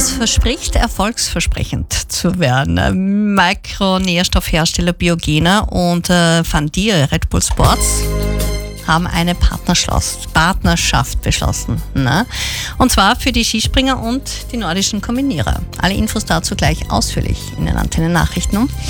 Das verspricht erfolgsversprechend zu werden. Mikronährstoffhersteller Biogena und Van Dier Red Bull Sports haben eine Partnerschaft beschlossen. Ne? Und zwar für die Skispringer und die nordischen Kombinierer. Alle Infos dazu gleich ausführlich in den Antennen Nachrichten um